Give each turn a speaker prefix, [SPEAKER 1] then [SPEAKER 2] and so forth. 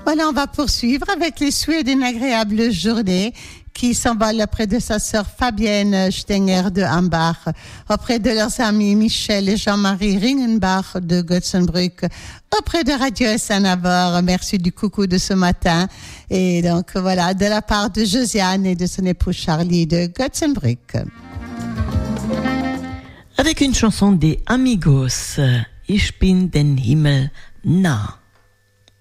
[SPEAKER 1] Voilà, on va poursuivre avec les souhaits d'une agréable journée qui s'envole auprès de sa sœur Fabienne Stenger de Hambach, auprès de leurs amis Michel et Jean-Marie Ringenbach de Götzenbrück, auprès de Radio Essanavor. Merci du coucou de ce matin. Et donc voilà, de la part de Josiane et de son époux Charlie de Götzenbrück.
[SPEAKER 2] Avec une chanson des Amigos, Ich bin den Himmel nah.